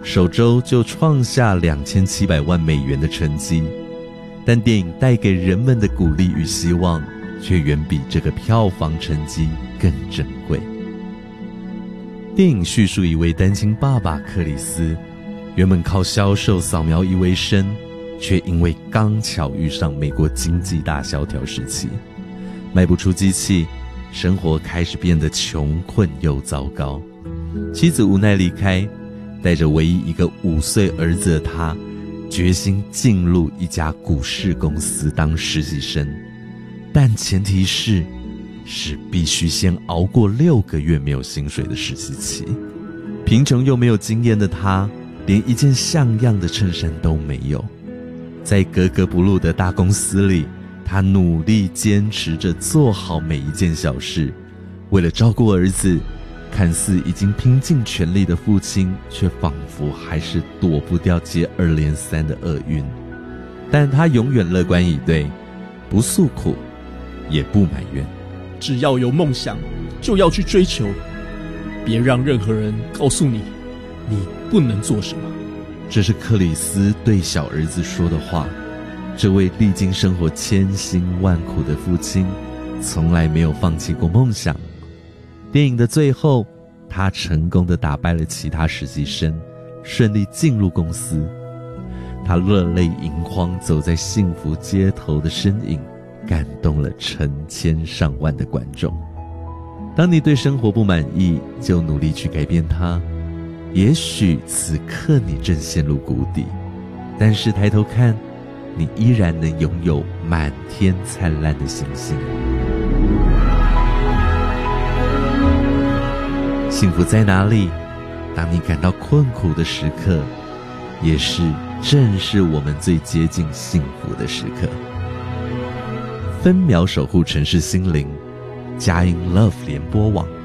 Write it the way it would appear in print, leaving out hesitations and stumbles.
首周就创下2700万美元的成绩，但电影带给人们的鼓励与希望却远比这个票房成绩更珍贵。电影叙述一位单亲爸爸克里斯，原本靠销售扫描仪为生，却因为刚巧遇上美国经济大萧条时期，卖不出机器，生活开始变得穷困又糟糕。妻子无奈离开，带着唯一一个5岁儿子的他，决心进入一家股市公司当实习生，但前提是必须先熬过6个月没有薪水的实习期。贫穷又没有经验的他，连一件像样的衬衫都没有。在格格不入的大公司里，他努力坚持着做好每一件小事。为了照顾儿子，看似已经拼尽全力的父亲，却仿佛还是躲不掉接2连3的厄运。但他永远乐观以对，不诉苦，也不埋怨。 只要有梦想，就要去追求，别让任何人告诉你，你不能做什么。 这是克里斯对小儿子说的话。这位历经生活千辛万苦的父亲，从来没有放弃过梦想。电影的最后，他成功地打败了其他实习生，顺利进入公司。他热泪盈眶走在幸福街头的身影，感动了成千上万的观众。当你对生活不满意，就努力去改变它。也许此刻你正陷入谷底，但是抬头看，你依然能拥有满天灿烂的星星。幸福在哪里？当你感到困苦的时刻，也是正是我们最接近幸福的时刻。分秒守护城市心灵，佳音 Love 联播网。